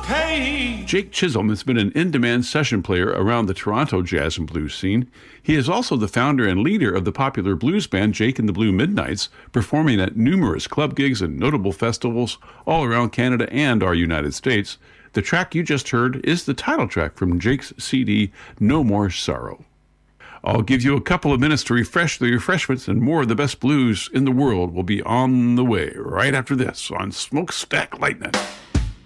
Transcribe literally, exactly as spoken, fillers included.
Hey! Jake Chisholm has been an in-demand session player around the Toronto jazz and blues scene. He is also the founder and leader of the popular blues band Jake and the Blue Midnights, performing at numerous club gigs and notable festivals all around Canada and our United States. The track you just heard is the title track from Jake's C D, No More Sorrow. I'll give you a couple of minutes to refresh the refreshments, and more of the best blues in the world will be on the way right after this on Smokestack Lightning.